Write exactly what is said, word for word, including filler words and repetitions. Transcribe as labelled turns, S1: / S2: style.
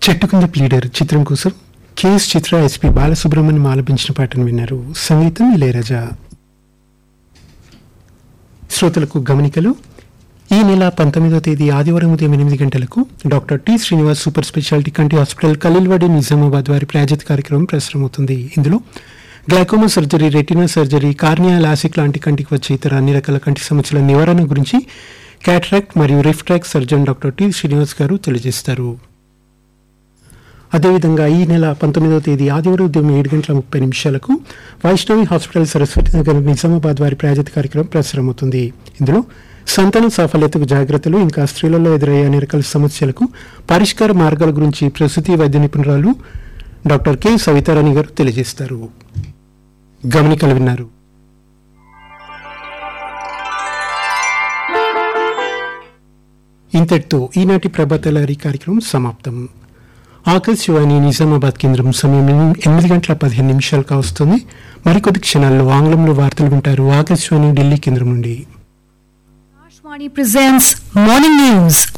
S1: చెట్టు కింద ప్లీడర్ చిత్రం కోసం కేఎస్ చిత్ర ఎస్పి బాలసుబ్రహ్మణ్యం ఆలపించిన పాటను విన్నారు. సంగీతం ఇళయరాజా. శ్రోతలకు గమనికలు. ఈ నెల పంతొమ్మిదవ తేదీ ఆదివారం ఉదయం ఎనిమిది గంటలకు doctor T Srinivas super speciality కంటి హాస్పిటల్ ఖలీల్వాడి నిజామాబాద్ వారి ప్రాయోజిత కార్యక్రమం ప్రసారమవుతుంది. ఇందులో glaucoma surgery, retina surgery, cornea, LASIK లాంటి కంటికి వచ్చే ఇతర అన్ని రకాల కంటి సమస్యల నివారణ గురించి క్యాట్రాక్ట్ మరియు రిఫ్ట్రాక్ట్ సర్జన్ డాక్టర్ టి శ్రీనివాస్ గారు తెలియజేస్తారు. అదేవిధంగా ఈ నెల పంతొమ్మిదవ తేదీ ఆదివారం ఉదయం ఏడు గంటల ముప్పై నిమిషాలకు వైష్ణవి హాస్పిటల్ సరస్వతి నగర్ నిజామాబాద్ వారి ప్రాయోజిత కార్యక్రమం ప్రసారమవుతుంది. ఇందులో సంతాన సాఫల్యతకు జాగ్రత్తలు, ఇంకా స్త్రీలలో ఎదురయ్యే అన్ని రకాల సమస్యలకు పరిష్కార మార్గాల గురించి ప్రసూతి వైద్య నిపుణురాలు డాక్టర్ కె సవితారాణి గారు తెలియజేస్తారు. గమనికలు విన్నారు. ఇంతటితో ఈనాటి ప్రభాతలారి కార్యక్రమం సమాప్తం. ఆకాశవాణి నిజామాబాద్ కేంద్రం సమయం ఎనిమిది గంటల పదిహేను నిమిషాలు కావస్తుంది. మరికొద్ది క్షణాల్లో ఆంగ్లంలో వార్తలు వింటారు ఆకాశవాణి ఢిల్లీ కేంద్రం నుండి.
S2: Akashvani presents Morning News.